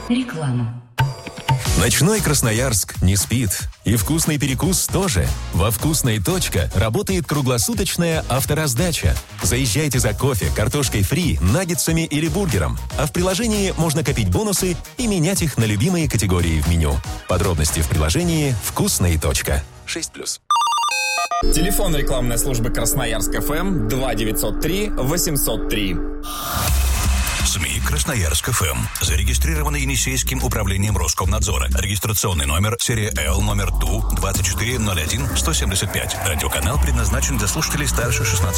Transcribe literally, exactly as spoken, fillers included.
Реклама. Ночной Красноярск не спит. И вкусный перекус тоже. Во «Вкусной. Точка» работает круглосуточная автораздача. Заезжайте за кофе, картошкой фри, наггетсами или бургером. А в приложении можно копить бонусы и менять их на любимые категории в меню. Подробности в приложении «Вкусной. Точка». шесть плюс. Телефон рекламной службы Красноярск эф эм два девятьсот три восемьсот три. СМИ Красноярск эф эм. Зарегистрированы Енисейским управлением Роскомнадзора. Регистрационный номер серия Л номер Ту двадцать четыре ноль один сто семьдесят пять. Радиоканал предназначен для слушателей старше шестнадцати